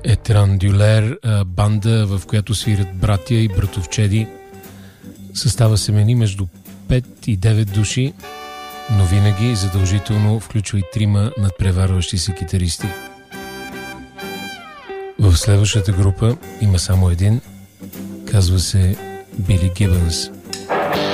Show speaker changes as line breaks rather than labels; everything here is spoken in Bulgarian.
Етрандюлер, банда, в която свират братя и братовчеди. Състава се мени между 5 и 9 души, но винаги задължително включва и 3 надпреварващи се китаристи. В следващата група има само един, казва се Били Гибънс.